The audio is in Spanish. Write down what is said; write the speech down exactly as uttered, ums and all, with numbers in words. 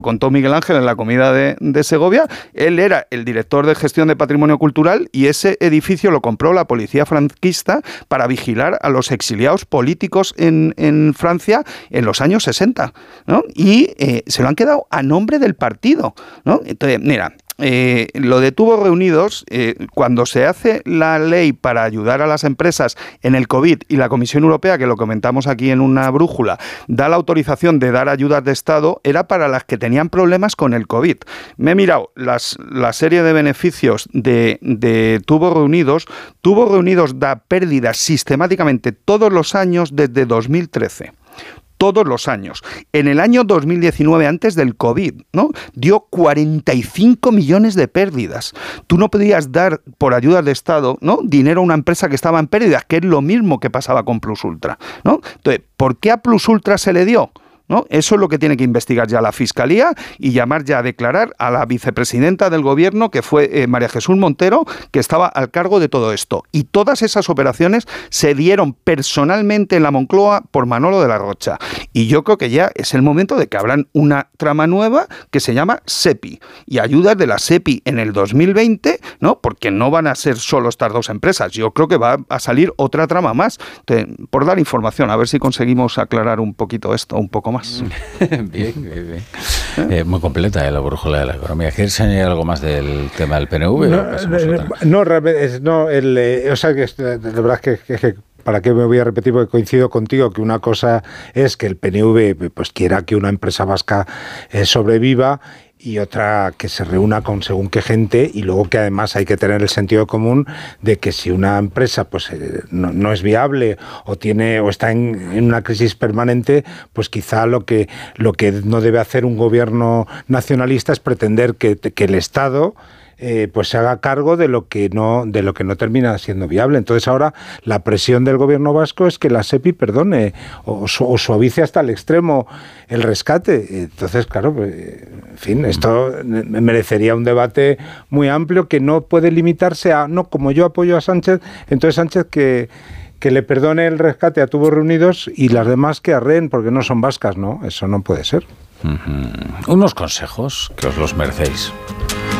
contó Miguel Ángel en la comida de, de Segovia. Él era el director de gestión de patrimonio cultural y ese edificio lo compró la policía franquista para vigilar a los exiliados políticos en, en Francia en los años sesenta, ¿no? Y eh, se lo han quedado a nombre del partido, ¿no? Entonces, mira... Eh, lo de Tubos Reunidos, eh, cuando se hace la ley para ayudar a las empresas en el COVID y la Comisión Europea, que lo comentamos aquí en una brújula, da la autorización de dar ayudas de Estado, era para las que tenían problemas con el COVID. Me he mirado las, la serie de beneficios de, de Tubos Reunidos. Tubos Reunidos da pérdidas sistemáticamente todos los años desde dos mil trece. Todos los años. En el año dos mil diecinueve, antes del COVID, ¿no?, dio cuarenta y cinco millones de pérdidas. Tú no podías dar por ayudas de Estado, ¿no?, dinero a una empresa que estaba en pérdidas, que es lo mismo que pasaba con Plus Ultra, ¿no? Entonces, ¿por qué a Plus Ultra se le dio? ¿No? Eso es lo que tiene que investigar ya la Fiscalía y llamar ya a declarar a la vicepresidenta del Gobierno, que fue eh, María Jesús Montero, que estaba al cargo de todo esto. Y todas esas operaciones se dieron personalmente en la Moncloa por Manolo de la Rocha. Y yo creo que ya es el momento de que abran una trama nueva que se llama SEPI. Y ayudas de la SEPI en el dos mil veinte, ¿no?, porque no van a ser solo estas dos empresas. Yo creo que va a salir otra trama más. Entonces, por dar información, a ver si conseguimos aclarar un poquito esto, un poco más. Bien, bien, bien. Eh, muy completa eh, la brújula de la economía. ¿Quieres añadir algo más del tema del P N V? No, no, no, no el, eh, o sea, que de verdad que, que, que ¿para qué me voy a repetir? Porque coincido contigo que una cosa es que el P N V pues quiera que una empresa vasca eh, sobreviva, y otra que se reúna con según qué gente, y luego que además hay que tener el sentido común de que si una empresa pues eh, no, no es viable o tiene o está en, en una crisis permanente, pues quizá lo que lo que no debe hacer un gobierno nacionalista es pretender que, que el Estado Eh, pues se haga cargo de lo que no de lo que no termina siendo viable. Entonces ahora la presión del gobierno vasco es que la SEPI perdone o, o suavice hasta el extremo el rescate. Entonces, claro, pues, en fin, esto merecería un debate muy amplio que no puede limitarse a, no, como yo apoyo a Sánchez, entonces Sánchez que que le perdone el rescate a Tubos Reunidos y las demás que arreen porque no son vascas, ¿no? Eso no puede ser. Uh-huh. Unos consejos que os los merecéis.